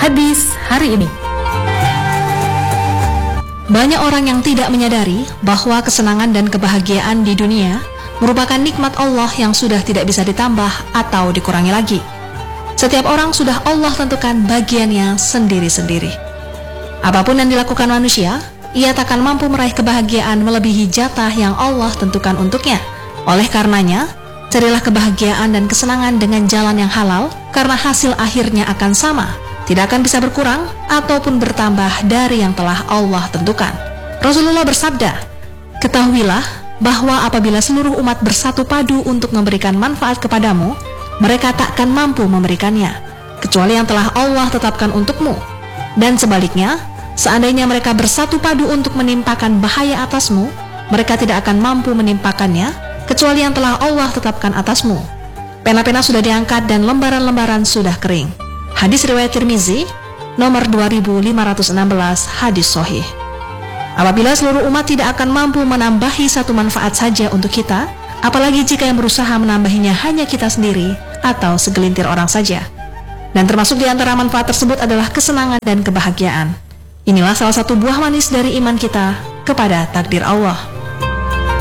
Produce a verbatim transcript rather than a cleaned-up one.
Hadis hari ini. Banyak orang yang tidak menyadari bahwa kesenangan dan kebahagiaan di dunia merupakan nikmat Allah yang sudah tidak bisa ditambah atau dikurangi lagi. Setiap orang sudah Allah tentukan bagiannya sendiri-sendiri. Apapun yang dilakukan manusia, ia takkan mampu meraih kebahagiaan melebihi jatah yang Allah tentukan untuknya. Oleh karenanya, carilah kebahagiaan dan kesenangan dengan jalan yang halal, karena hasil akhirnya akan sama, tidak akan bisa berkurang ataupun bertambah dari yang telah Allah tentukan. Rasulullah bersabda, "Ketahuilah bahwa apabila seluruh umat bersatu padu untuk memberikan manfaat kepadamu, mereka takkan mampu memberikannya, kecuali yang telah Allah tetapkan untukmu. Dan sebaliknya, seandainya mereka bersatu padu untuk menimpakan bahaya atasmu, mereka tidak akan mampu menimpakannya, kecuali yang telah Allah tetapkan atasmu." Pena-pena sudah diangkat dan lembaran-lembaran sudah kering. Hadis riwayat Tirmizi, nomor dua ribu lima ratus enam belas, hadis sahih. Apabila seluruh umat tidak akan mampu menambahi satu manfaat saja untuk kita, apalagi jika yang berusaha menambahinya hanya kita sendiri atau segelintir orang saja. Dan termasuk di antara manfaat tersebut adalah kesenangan dan kebahagiaan. Inilah salah satu buah manis dari iman kita kepada takdir Allah.